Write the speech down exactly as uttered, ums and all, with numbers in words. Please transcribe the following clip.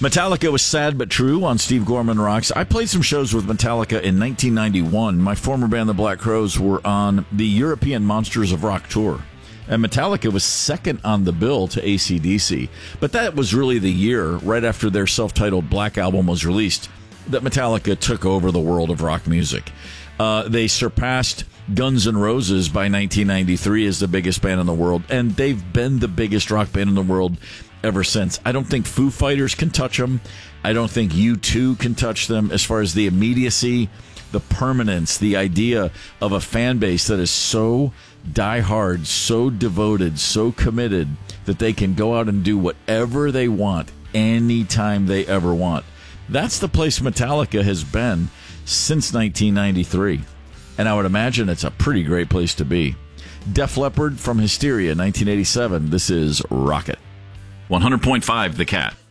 Metallica was Sad But True on Steve Gorman Rocks. I played some shows with Metallica in nineteen ninety-one. My former band, the Black Crowes, were on the European Monsters of Rock tour. And Metallica was second on the bill to A C D C. But that was really the year, right after their self-titled Black Album was released, that Metallica took over the world of rock music. Uh, they surpassed Guns N' Roses by nineteen ninety-three as the biggest band in the world, and they've been the biggest rock band in the world ever since. I don't think Foo Fighters can touch them. I don't think U two can touch them as far as the immediacy, the permanence, the idea of a fan base that is so diehard, so devoted, so committed that they can go out and do whatever they want anytime they ever want. That's the place Metallica has been since nineteen ninety-three. And I would imagine it's a pretty great place to be. Def Leppard from Hysteria, nineteen eighty-seven. This is Rocket. one hundred point five The Cat.